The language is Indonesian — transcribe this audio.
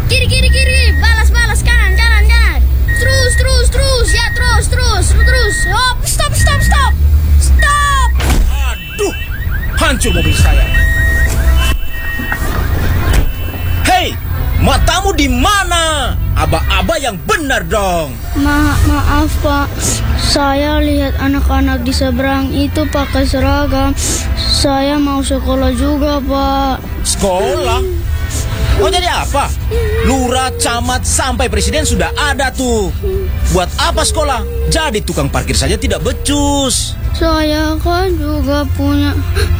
Kiri, kiri, kiri. Balas, balas. Kanan, kanan, kanan. Terus, terus, terus. Ya, terus, terus, terus. Hop, stop, stop, stop. Stop. Aduh, hancur mobil saya. Hei, matamu di mana? Aba-aba yang benar dong. Maaf Pak, saya lihat anak-anak di seberang itu pakai seragam. Saya mau sekolah juga Pak. Sekolah? Mau jadi apa? Lurah, camat, sampai presiden sudah ada tuh. Buat apa sekolah? Jadi tukang parkir saja tidak becus. Saya kan juga punya